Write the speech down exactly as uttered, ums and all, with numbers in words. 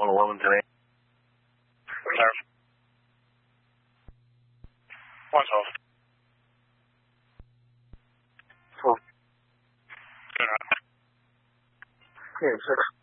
on Wilmington. Clear. One twelve. twelve. Good. Okay, six.